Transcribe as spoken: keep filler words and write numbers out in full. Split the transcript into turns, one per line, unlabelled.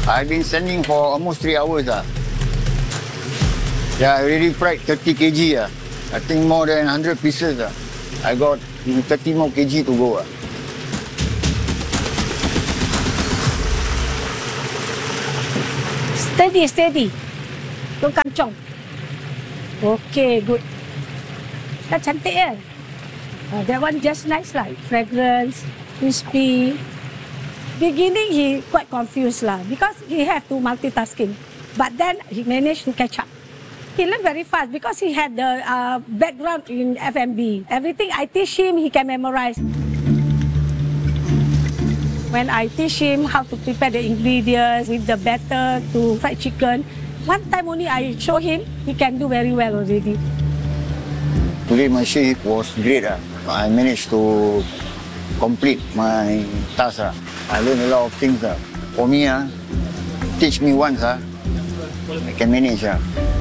I've been standing for almost three hours. Uh. Yeah, I already fried thirty kilograms. Uh. I think more than one hundred pieces. Uh. I got thirty more kilograms to go. Uh.
Steady, steady. Don't kancong. Okay, good. Dah cantik kan? Uh, that one just nice lah. Fragrance, crispy. Beginning he quite confused lah because he have to multitasking. But then he managed to catch up. He learned very fast because he had the uh, background in F and B. Everything I teach him, he can memorize. When I teach him how to prepare the ingredients with the batter to fried chicken, one time only I show him, he can do very well already.
Today my shift was great. Uh. I managed to complete my task. Uh. I learned a lot of things. Uh. For me, uh, teach me once, uh, I can manage. Uh.